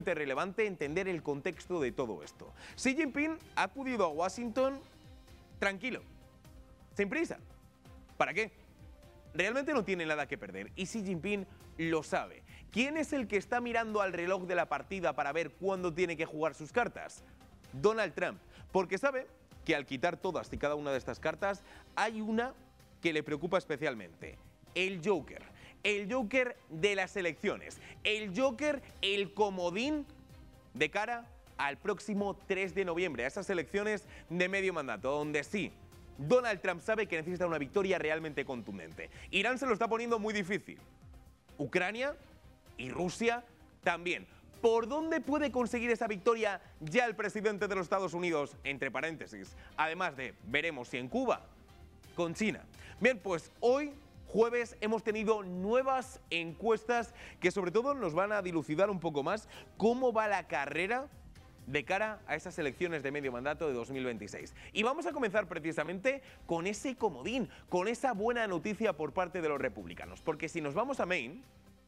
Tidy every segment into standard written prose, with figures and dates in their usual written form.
relevante entender el contexto de todo esto. Xi Jinping ha acudido a Washington tranquilo, sin prisa. ¿Para qué? Realmente no tiene nada que perder y Xi Jinping lo sabe. ¿Quién es el que está mirando al reloj de la partida para ver cuándo tiene que jugar sus cartas? Donald Trump, porque sabe que al quitar todas y cada una de estas cartas hay una que le preocupa especialmente: el Joker. El Joker de las elecciones, el Joker, el comodín de cara al próximo 3 de noviembre, a esas elecciones de medio mandato, donde sí, Donald Trump sabe que necesita una victoria realmente contundente. Irán se lo está poniendo muy difícil, Ucrania y Rusia también. ¿Por dónde puede conseguir esa victoria ya el presidente de los Estados Unidos? Entre paréntesis, además de, veremos si en Cuba, con China. Bien, pues hoy, jueves, hemos tenido nuevas encuestas que sobre todo nos van a dilucidar un poco más cómo va la carrera de cara a esas elecciones de medio mandato de 2026. Y vamos a comenzar precisamente con ese comodín, con esa buena noticia por parte de los republicanos. Porque si nos vamos a Maine,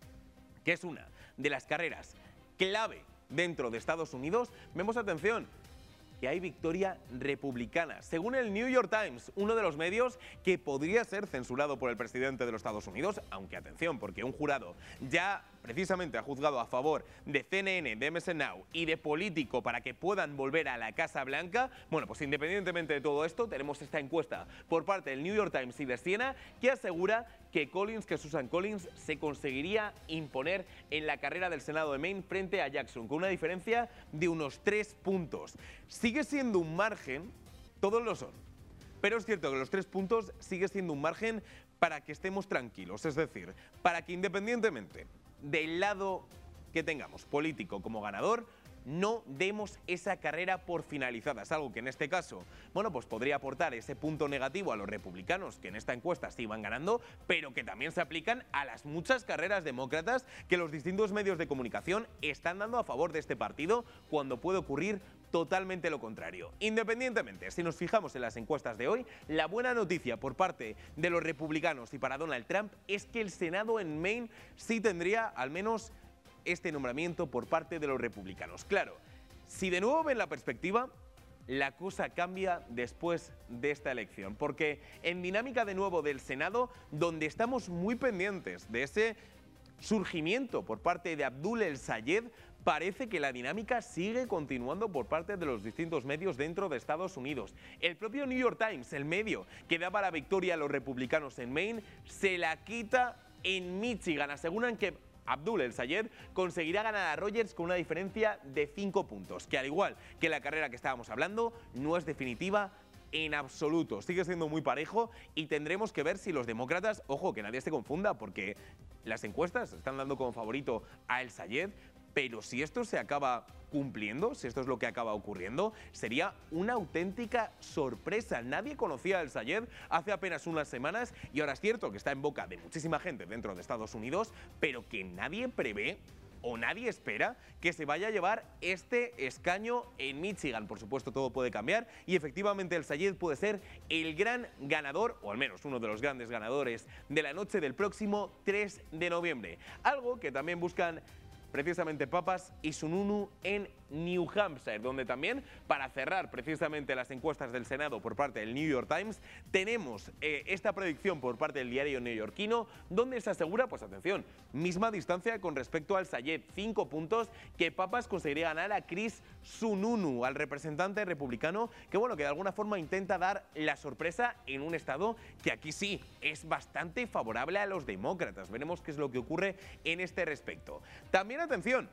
que es una de las carreras clave dentro de Estados Unidos, vemos, atención, que hay victoria republicana. Según el New York Times, uno de los medios que podría ser censurado por el presidente de los Estados Unidos, aunque atención, porque un jurado ya precisamente ha juzgado a favor de CNN, de MS Now y de Político para que puedan volver a la Casa Blanca. Bueno, pues independientemente de todo esto, tenemos esta encuesta por parte del New York Times y de Siena que asegura que Susan Collins se conseguiría imponer en la carrera del Senado de Maine frente a Jackson, con una diferencia de unos 3 puntos. Sigue siendo un margen, todos lo son, pero es cierto que los 3 puntos sigue siendo un margen para que estemos tranquilos, es decir, para que independientemente del lado que tengamos político como ganador, no demos esa carrera por finalizada. Es algo que en este caso, bueno, pues podría aportar ese punto negativo a los republicanos, que en esta encuesta sí van ganando, pero que también se aplican a las muchas carreras demócratas que los distintos medios de comunicación están dando a favor de este partido, cuando puede ocurrir totalmente lo contrario. Independientemente, si nos fijamos en las encuestas de hoy, la buena noticia por parte de los republicanos y para Donald Trump es que el Senado en Maine sí tendría al menos este nombramiento por parte de los republicanos. Claro, si de nuevo ven la perspectiva, la cosa cambia después de esta elección, porque en dinámica de nuevo del Senado, donde estamos muy pendientes de ese surgimiento por parte de Abdul El-Sayed, parece que la dinámica sigue continuando por parte de los distintos medios dentro de Estados Unidos. El propio New York Times, el medio que daba la victoria a los republicanos en Maine, se la quita en Michigan. Aseguran que Abdul El-Sayed conseguirá ganar a Rogers con una diferencia de 5 puntos, que al igual que la carrera que estábamos hablando, no es definitiva en absoluto. Sigue siendo muy parejo y tendremos que ver si los demócratas, ojo, que nadie se confunda, porque las encuestas están dando como favorito a El-Sayed, pero si esto se acaba cumpliendo, si esto es lo que acaba ocurriendo, sería una auténtica sorpresa. Nadie conocía a El-Sayed hace apenas unas semanas y ahora es cierto que está en boca de muchísima gente dentro de Estados Unidos, pero que nadie prevé o nadie espera que se vaya a llevar este escaño en Michigan. Por supuesto, todo puede cambiar y efectivamente El-Sayed puede ser el gran ganador, o al menos uno de los grandes ganadores de la noche del próximo 3 de noviembre. Algo que también buscan precisamente Papas y Sununu en New Hampshire, donde también, para cerrar precisamente las encuestas del Senado por parte del New York Times, tenemos esta predicción por parte del diario neoyorquino, donde se asegura, pues atención, misma distancia con respecto al Sayed, 5 puntos, que Papas conseguiría ganar a Chris Sununu, al representante republicano, que bueno, que de alguna forma intenta dar la sorpresa en un estado que aquí sí es bastante favorable a los demócratas. Veremos qué es lo que ocurre en este respecto. También atención,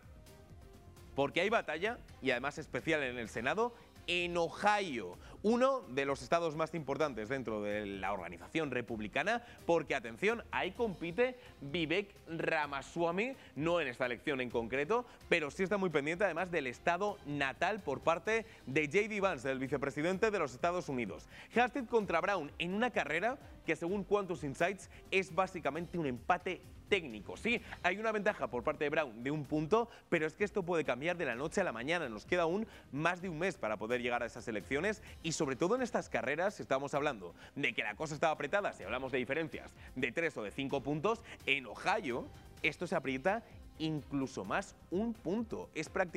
porque hay batalla, y además especial en el Senado, en Ohio, uno de los estados más importantes dentro de la organización republicana, porque atención, ahí compite Vivek Ramaswamy, no en esta elección en concreto, pero sí está muy pendiente además del estado natal por parte de J.D. Vance, del vicepresidente de los Estados Unidos. Hastert contra Brown en una carrera que según Quantus Insights es básicamente un empate técnico. Sí, hay una ventaja por parte de Brown de 1 punto, pero es que esto puede cambiar de la noche a la mañana. Nos queda aún más de un mes para poder llegar a esas elecciones y sobre todo en estas carreras, si estamos hablando de que la cosa estaba apretada, si hablamos de diferencias de 3 o de 5 puntos, en Ohio esto se aprieta incluso más 1 punto. Es prácticamente